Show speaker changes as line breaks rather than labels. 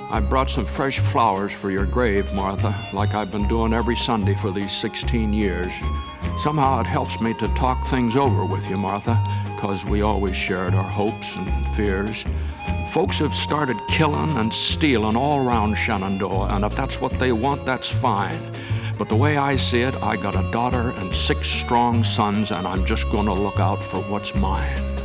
I brought some fresh flowers for your grave, Martha, like I've been doing every Sunday for these 16 years. Somehow it helps me to talk things over with you, Martha, 'cause we always shared our hopes and fears. Folks have started killing and stealing all around Shenandoah, and if that's what they want, that's fine. But the way I see it, I got a daughter and 6 strong sons, and I'm just gonna look out for what's mine.